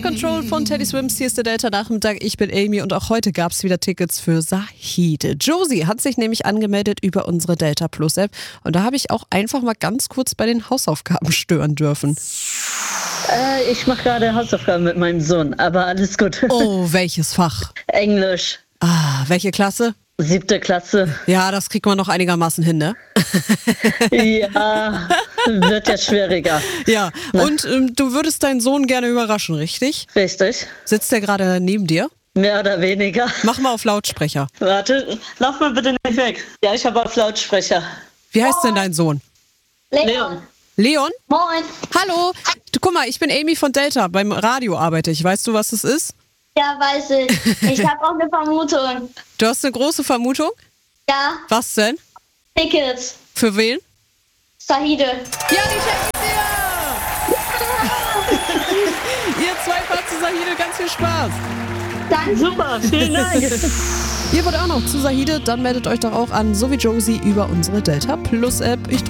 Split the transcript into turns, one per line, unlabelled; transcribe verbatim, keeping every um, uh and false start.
Control von Teddy Swims. Hier ist der Delta-Nachmittag. Ich bin Amy und auch heute gab es wieder Tickets für Zahide. Josie hat sich nämlich angemeldet über unsere Delta Plus App und da habe ich auch einfach mal ganz kurz bei den Hausaufgaben stören dürfen.
Äh, ich mache gerade Hausaufgaben mit meinem Sohn, aber alles gut.
Oh, welches Fach?
Englisch.
Ah, welche Klasse?
Siebte Klasse.
Ja, das kriegt man noch einigermaßen hin, ne?
Ja, wird ja schwieriger.
Ja, und ähm, du würdest deinen Sohn gerne überraschen, richtig?
Richtig.
Sitzt der gerade neben dir?
Mehr oder weniger.
Mach mal auf Lautsprecher.
Warte, lauf mal bitte nicht weg. Ja, ich habe auf Lautsprecher.
Wie heißt denn dein Sohn?
Leon.
Leon?
Moin.
Hallo. Du, guck mal, ich bin Amy von Delta. Beim Radio arbeite ich. Weißt du, was das ist?
Ja, weiß ich. Ich habe auch eine Vermutung.
Du hast eine große Vermutung?
Ja,
Was denn?
Tickets.
Für wen?
Zahide.
Ja, die schenken dir! Ihr zwei fahrt zu Zahide, ganz viel Spaß.
Danke.
Super, vielen Dank.
Ihr wollt auch noch zu Zahide? Dann meldet euch doch auch an, so wie Josie, über unsere Delta Plus App. Ich